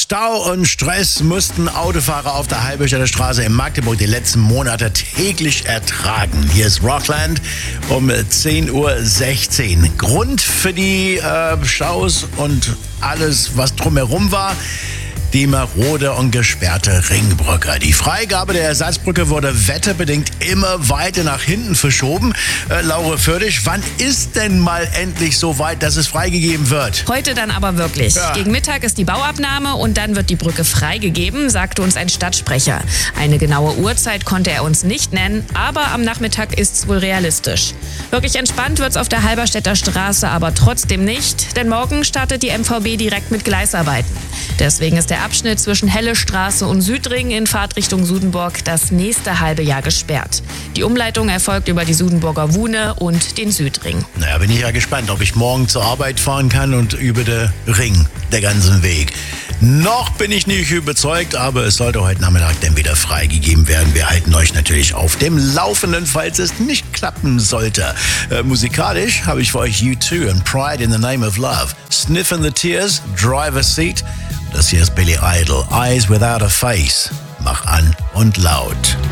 Stau und Stress mussten Autofahrer auf der Halberstädter Straße in Magdeburg die letzten Monate täglich ertragen. Hier ist Rockland um 10:16 Uhr. Grund für die Staus und alles, was drumherum war: die marode und gesperrte Ringbrücke. Die Freigabe der Ersatzbrücke wurde wetterbedingt immer weiter nach hinten verschoben. Laura Fördisch, wann ist denn mal endlich so weit, dass es freigegeben wird? Heute dann aber wirklich. Ja. Gegen Mittag ist die Bauabnahme und dann wird die Brücke freigegeben, sagte uns ein Stadtsprecher. Eine genaue Uhrzeit konnte er uns nicht nennen, aber am Nachmittag ist es wohl realistisch. Wirklich entspannt wird es auf der Halberstädter Straße aber trotzdem nicht, denn morgen startet die MVB direkt mit Gleisarbeiten. Deswegen ist der Abschnitt zwischen Helle Straße und Südring in Fahrtrichtung Sudenburg das nächste halbe Jahr gesperrt. Die Umleitung erfolgt über die Sudenburger Wune und den Südring. Naja, bin ich ja gespannt, ob ich morgen zur Arbeit fahren kann und über den Ring, der ganzen Weg. Noch bin ich nicht überzeugt, aber es sollte heute Nachmittag dann wieder freigegeben werden. Wir halten euch natürlich auf dem Laufenden, falls es nicht klappen sollte. Musikalisch habe ich für euch U2 und Pride in the Name of Love. Sniffing the Tears, Driver's Seat. Das hier ist Billy Idol, Eyes Without a Face. Mach an und laut.